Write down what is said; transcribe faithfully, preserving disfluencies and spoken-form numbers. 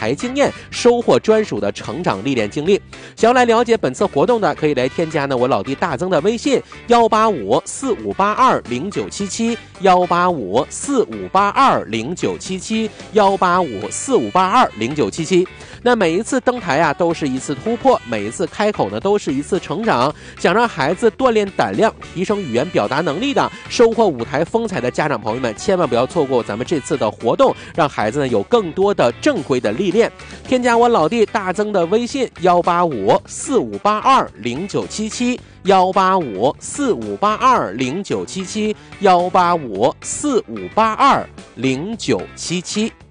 台经验，收获专属的成长历练经历。想要来了解本次活动的，可以来添加呢我老弟大增的微信幺八五四五八二零九七七幺八五四五八二零九七七幺八五四五八二零九七七。那每一次登台啊，都是一次突破，每一次开口呢，都是一次成长。想让孩子锻炼胆量，提升语言表达能力的，收获舞台风采的家长朋友们，千万不要错过咱们这次的活动，让孩子呢有更多的正规的历练。添加我老弟大增的微信幺八五四五八二零九七七幺八五四五八二零九七七幺八五四五八二零九七七。